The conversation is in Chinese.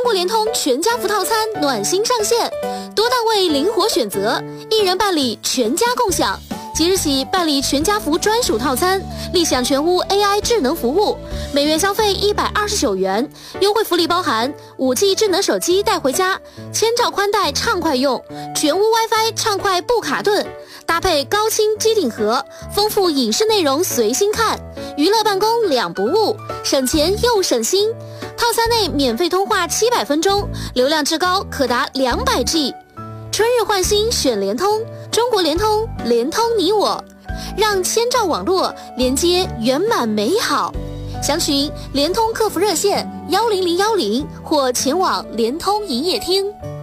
国联通全家福套餐暖心上线，多档位灵活选择，1人办理全家共享。即日起办理全家福专属套餐，立享全屋 AI 智能服务，每月消费129元，优惠福利包含5G 智能手机带回家，1000兆宽带畅快用，全屋 WiFi 畅快不卡顿，搭配高清机顶盒，丰富影视内容随心看，娱乐办公两不误，省钱又省心。套餐内免费通话700分钟，流量至高可达200G。春日换新选联通，中国联通，联通你我，让1000兆网络连接圆满美好。详询联通客服热线10010或前往联通营业厅。